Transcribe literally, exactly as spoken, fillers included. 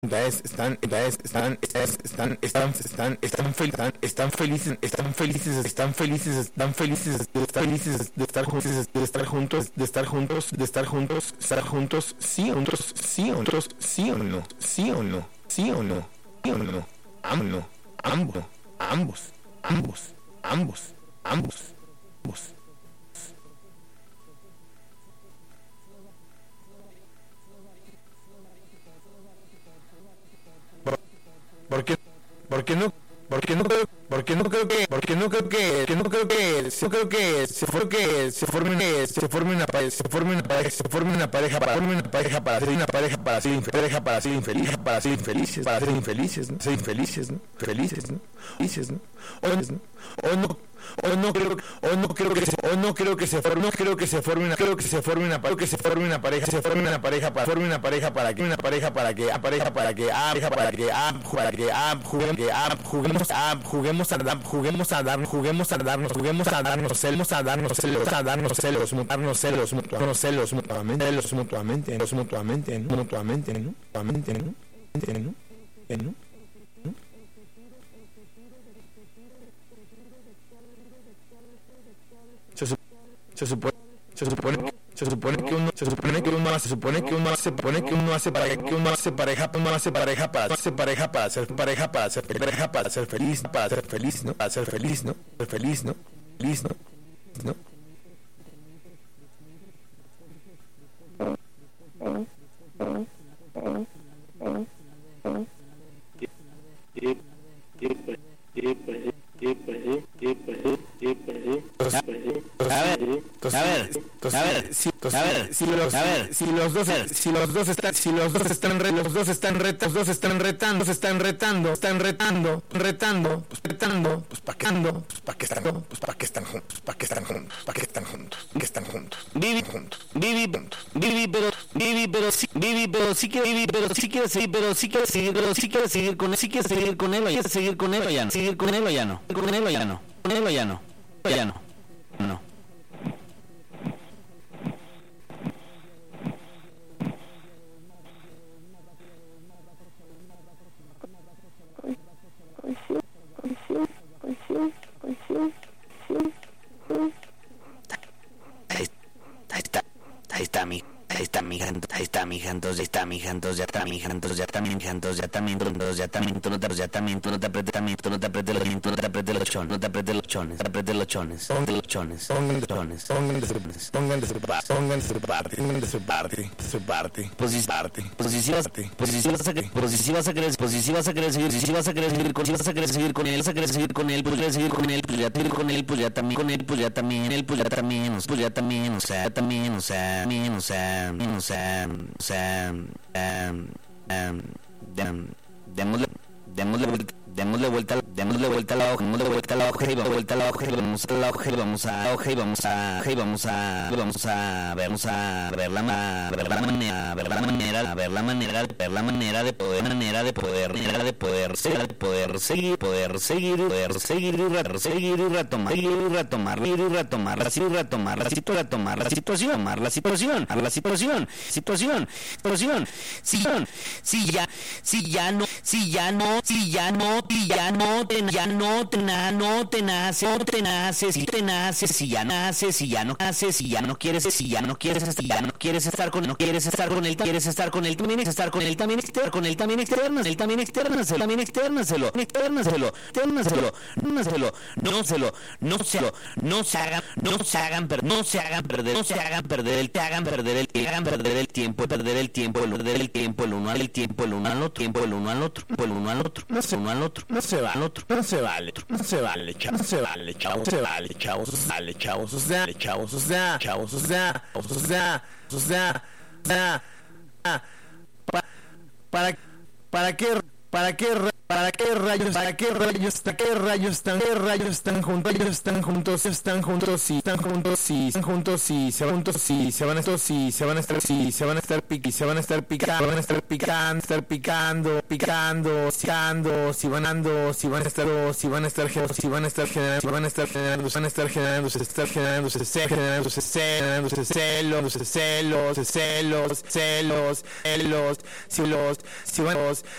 Entonces están, entonces están, están, están, están, están, están, están, están felices, están felices, están felices, están felices, de estar felices, de estar juntos, de estar juntos, de estar juntos, de estar juntos, estar juntos, sí o no, sí o no, sí o no, sí o no, sí o no, sí o no, ambos, ambos, ambos, ambos, ambos, ambos, ambos. ¿Por qué? ¿Por qué no? ¿Por qué no creo? ¿Por qué no creo que? ¿Por qué no creo que? que no creo que? No creo que se forme que se forme una se forme una pareja se forme una pareja se forme una pareja para forme una pareja para ser una pareja para ser pareja para ser infeliz para ser infelices para ser infelices, ¿no? Ser infelices, ¿no? Felices, ¿no? Felices, ¿no? O no, o no o no creo o no creo que se, o no creo que se forme no creo que se forme una creo que se forme una creo que se forme una pareja se forme una pareja para forme una pareja para que una pareja para que a pareja para que a pareja para que a para que a juguemos que a juguemos a juguemos a dar juguemos a dar juguemos a darnos juguemos a darnos celos a darnos celos a darnos celos mutarnos celos mutuamente celos mutuamente celos mutuamente los mutuamente mutuamente no mutuamente no no no se supone se supone que se supone que uno se supone que uno se supone que uno hace supone que uno hace para que uno hace pareja uno hace pareja para hacer pareja para ser pareja para ser pareja para ser feliz para ser feliz no para ser feliz no ser feliz no feliz no no A ver, a ver, a ver, si, a ver, si los, a ver, si los dos, si los dos están, si los dos están, re, los dos están retos, los dos están retando, están retando, están retando, retando, pues retando, pues pa' qué, pues pa' qué están, pues pa' qué están juntos, pa' qué están juntos, pa' qué están juntos, que están juntos, vivi juntos, vivi juntos, vivi pero, vivi pero sí, vivi pero sí quiere, vivi pero sí quiere seguir, pero sí quiere seguir, pero sí quiere seguir con él, sí quiere seguir con él, quiere seguir con él o ya no, seguir con él o ya no, con él o ya no, con él o ya no, ya no, no. Ahí está, ahí está mi, ahí está mi hija, ahí está mi hija, entonces está mi hija, entonces ya está mi hija, entonces ya está mi hija, entonces ya está mi hija, entonces ya está mi hija, entonces ya está mi hija, tú no te apretes, también, tú no te apretes los chones, tú no te apretes los chones, no te apretes los chones, te apretes los chones, pongan los chones, pongan los chones, pongan de su parte, pongan de su parte, pongan de su parte, pongan de su parte, de su parte, pues si parte, pues si vas, pues si vas a querer, pues si vas a querer, pues si vas a querer seguir, si vas a querer seguir con, si vas a querer seguir con él, vas a querer seguir con él, pues quieres seguir con él, pues ya seguir con él, pues ya también con él, pues ya también, él pues ya también, pues ya también, o sea, también, o sea, también, o sea, o sea, o sea, um, um, démosle, démosle vuelta, démosle vuelta, démosle vuelta a la hoja, démosle vuelta a la hoja y vamos vuelta a la hoja y vamos a la hoja y vamos a la hoja y vamos a y vamos a vamos a vamos a ver la ver la manera, ver la manera, ver la manera, ver la manera de poder, manera de poder, manera de poder seguir, poder seguir, poder seguir, poder seguir y seguir y retomar, seguir y retomar, y retomar, así retomar, la situación, retomar la situación, tomar la situación, la situación, situación, situación, si si ya, si ya no, si ya no, si ya no y ya no te ya no te na, no te nace, no te nace, si te nace, si ya nace, si ya no nace, si ya no quieres, si ya no quieres, si ya no quieres estar con, no quieres estar con él, quieres estar con él, también estar con él, también externo, con él también externas, él también externaselo, también externaselo, externaselo, externaselo, no se lo, no se lo, no se lo, no se hagan, no se hagan perder, no se hagan perder, no se hagan perder el, te hagan perder el, te hagan perder el tiempo, perder el tiempo, perder el tiempo, el uno al tiempo, el uno al otro, tiempo, el uno al otro, el uno al otro, no se uno al otro, no se va al otro, no se vale, no se vale, chavos, no se vale, chavos, se vale, chavos, vale, chavos, o sea, chavos, o sea, chavos, o sea, o sea, o sea, o sea, para, para, para qué, para qué, ¿Para qué rayos, para qué rayos, para qué rayos están, qué rayos están juntos, ellos están juntos, están juntos, si están juntos, si están juntos, si se van juntos, si se van a estar, si se van a estar, si se van a estar piqui, se van a estar picando, van a estar picando, estar picando, picando, picando, si van ando, si van a estar, si van a estar, si van a estar generando, si van a estar generando, van a estar generando, se estar generando, se generando, se generando, se celos, se celos, se celos, celos, celos, si los, si van los,